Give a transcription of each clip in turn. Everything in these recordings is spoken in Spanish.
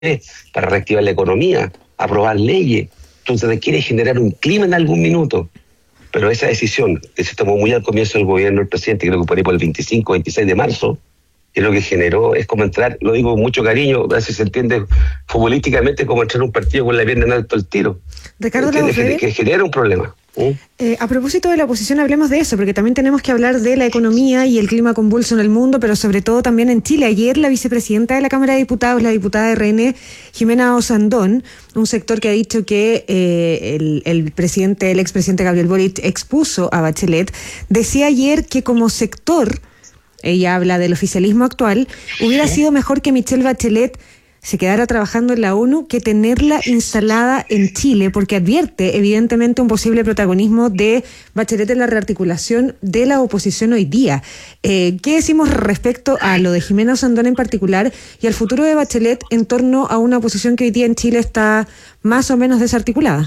para reactivar la economía, aprobar leyes. Entonces requiere generar un clima en algún minuto. Pero esa decisión que se tomó muy al comienzo del gobierno del presidente, creo que por ahí por el 25, 26 de marzo, que lo que generó es como entrar, lo digo con mucho cariño, a ver si se entiende futbolísticamente, como entrar un partido con la pierna en alto al tiro. Ricardo Lagos Febres, que genera un problema. A propósito de la oposición, hablemos de eso, porque también tenemos que hablar de la economía y el clima convulso en el mundo, pero sobre todo también en Chile. Ayer la vicepresidenta de la Cámara de Diputados, la diputada de RN, Jimena Osandón, un sector que ha dicho que el expresidente Gabriel Boric expuso a Bachelet, decía ayer que como sector, ella habla del oficialismo actual, hubiera sido mejor que Michelle Bachelet se quedara trabajando en la ONU que tenerla instalada en Chile, porque advierte evidentemente un posible protagonismo de Bachelet en la rearticulación de la oposición hoy día. ¿Qué decimos respecto a lo de Jimena Osandón en particular y al futuro de Bachelet en torno a una oposición que hoy día en Chile está más o menos desarticulada?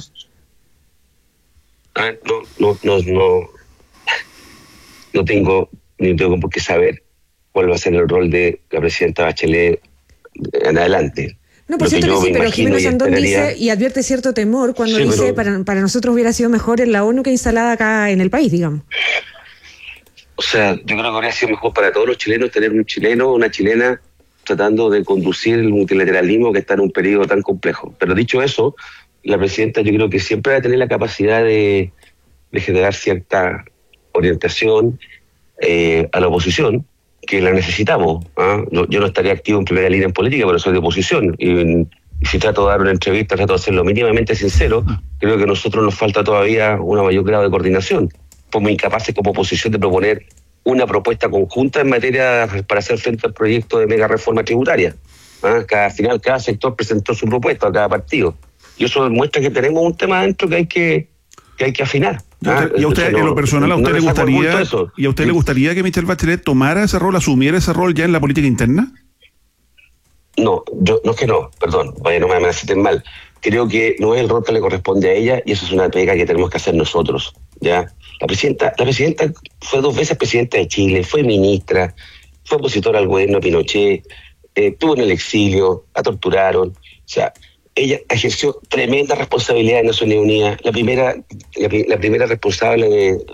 No tengo por qué saber cuál va a ser el rol de la presidenta Bachelet en adelante. No, por cierto que sí, pero Jimena Osandón dice y advierte cierto temor cuando dice para nosotros hubiera sido mejor en la ONU que instalada acá en el país, digamos. O sea, yo creo que habría sido mejor para todos los chilenos tener un chileno o una chilena tratando de conducir el multilateralismo que está en un periodo tan complejo. Pero dicho eso, la presidenta yo creo que siempre va a tener la capacidad de generar cierta orientación a la oposición, que la necesitamos. Yo no estaría activo en primera línea en política, pero soy de oposición. Y si trato de dar una entrevista, trato de hacerlo mínimamente sincero. Creo que a nosotros nos falta todavía un mayor grado de coordinación. Fuimos incapaces como oposición de proponer una propuesta conjunta en materia para hacer frente al proyecto de mega reforma tributaria. Al final, cada sector presentó su propuesta a cada partido. Y eso demuestra que tenemos un tema adentro que hay que afinar. ¿Y a usted, en lo personal, a usted le gustaría que Michelle Bachelet tomara ese rol, asumiera ese rol ya en la política interna? No, no me acepten mal. Creo que no es el rol que le corresponde a ella y eso es una pega que tenemos que hacer nosotros, ¿ya? La presidenta fue 2 veces presidenta de Chile, fue ministra, fue opositora al gobierno de Pinochet, estuvo en el exilio, la torturaron, o sea, ella ejerció tremenda responsabilidad en Naciones Unidas, la primera responsable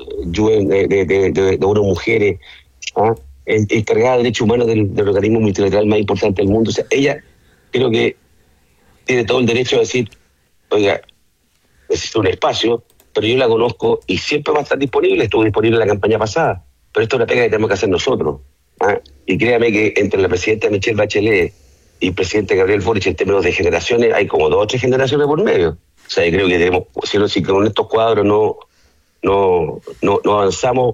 de ONU Mujeres, encargada de derechos humanos del organismo multilateral más importante del mundo. O sea, ella creo que tiene todo el derecho a decir, oiga, necesito un espacio, pero yo la conozco y siempre va a estar disponible, estuvo disponible en la campaña pasada, pero esto es una pega que tenemos que hacer nosotros. Y créame que entre la presidenta Michelle Bachelet y el presidente Gabriel Boric, en términos de generaciones, hay como 2 o 3 generaciones por medio. O sea, yo creo que tenemos, si con estos cuadros no avanzamos,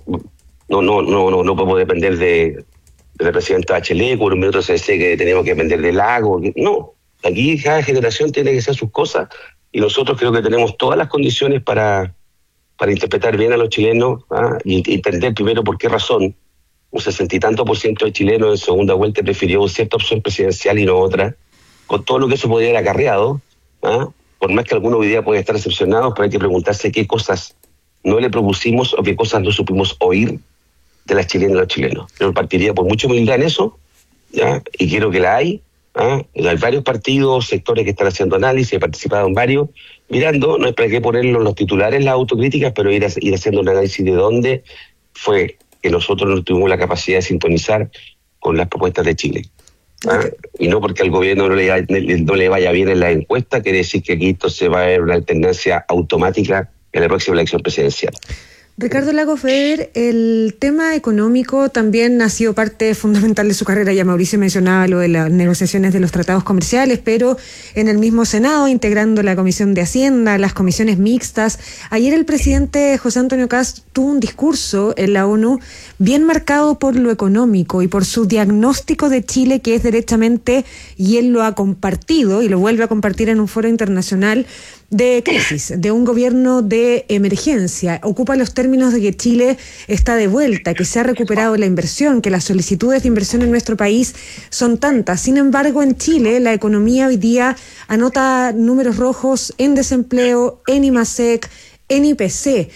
no podemos depender de la presidenta Bachelet, con un minuto CC que tenemos que depender del Lago. No, aquí cada generación tiene que hacer sus cosas y nosotros creo que tenemos todas las condiciones para interpretar bien a los chilenos y entender primero por qué razón un 60 y tanto % de chilenos en segunda vuelta prefirió cierta opción presidencial y no otra, con todo lo que eso podría haber acarreado. Por más que algunos hoy día pueden estar decepcionados, pero hay que preguntarse qué cosas no le propusimos o qué cosas no supimos oír de las chilenas y los chilenos. Yo partiría por mucha humildad en eso, ¿ya? Y quiero que la hay. Hay varios partidos, sectores que están haciendo análisis, he participado en varios, mirando, no hay para qué ponerlo en los titulares las autocríticas, pero ir haciendo un análisis de dónde fue que nosotros no tuvimos la capacidad de sintonizar con las propuestas de Chile. Y no porque al gobierno no le vaya bien en la encuesta, quiere decir que aquí esto se va a ver una alternancia automática en la próxima elección presidencial. Ricardo Lagos Febres, el tema económico también ha sido parte fundamental de su carrera. Ya Mauricio mencionaba lo de las negociaciones de los tratados comerciales, pero en el mismo Senado, integrando la Comisión de Hacienda, las comisiones mixtas. Ayer el presidente José Antonio Kast tuvo un discurso en la ONU bien marcado por lo económico y por su diagnóstico de Chile, que es derechamente, y él lo ha compartido y lo vuelve a compartir en un foro internacional, de crisis, de un gobierno de emergencia. Ocupa los términos de que Chile está de vuelta, que se ha recuperado la inversión, que las solicitudes de inversión en nuestro país son tantas. Sin embargo, en Chile la economía hoy día anota números rojos en desempleo, en IMASEC, en IPC.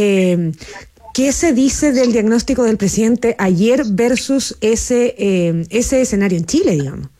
¿Qué se dice del diagnóstico del presidente ayer versus ese escenario en Chile, digamos?